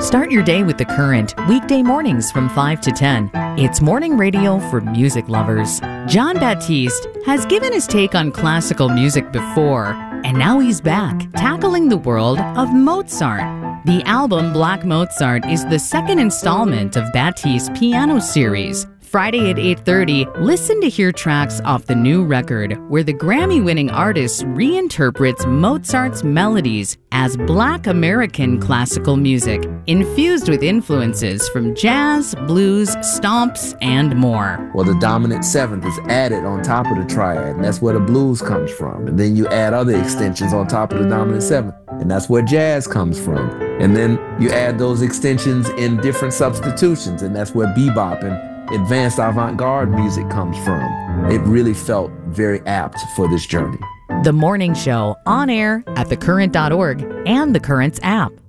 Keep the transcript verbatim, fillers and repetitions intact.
Start your day with The Current, weekday mornings from five to ten. It's morning radio for music lovers. Jon Batiste has given his take on classical music before, and now he's back, tackling the world of Mozart. The album Black Mozart is the second installment of Batiste's piano series. Friday at eight thirty, listen to hear tracks off the new record, where the Grammy-winning artist reinterprets Mozart's melodies as Black American classical music, infused with influences from jazz, blues, stomps, and more. Well, the dominant seventh is added on top of the triad, and that's where the blues comes from. And then you add other extensions on top of the dominant seventh, and that's where jazz comes from. And then you add those extensions in different substitutions, and that's where bebop and advanced avant-garde music comes from. It really felt very apt for this journey. The Morning Show, on air at the current dot org and The Current's app.